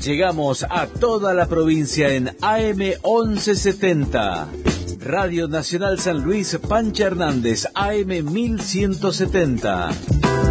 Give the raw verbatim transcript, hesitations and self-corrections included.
Llegamos a toda la provincia en A M once setenta. Radio Nacional San Luis, Pancha Hernández, A M mil ciento setenta.